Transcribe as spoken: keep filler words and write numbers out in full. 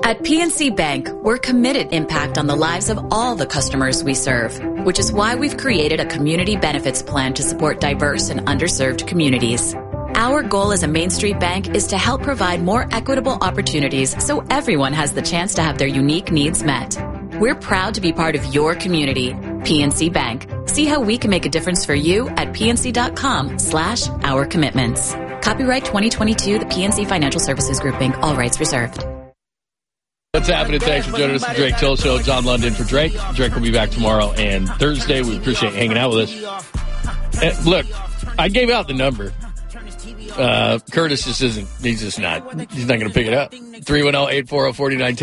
At P N C Bank, we're committed to impact on the lives of all the customers we serve, which is why we've created a community benefits plan to support diverse and underserved communities. Our goal as a Main Street bank is to help provide more equitable opportunities so everyone has the chance to have their unique needs met. We're proud to be part of your community. P N C Bank. See how we can make a difference for you at pnc.com slash our commitments. Copyright twenty twenty-two, the P N C Financial Services Group, Incorporated. All rights reserved. What's happening? Thanks for joining us on the Drake Till Show. John London for Drake. Drake will be back tomorrow and Thursday. We appreciate hanging out with us. And look, I gave out the number. Uh, Curtis just isn't, he's just not, he's not going to pick it up. three one zero, eight four zero, four nine one zero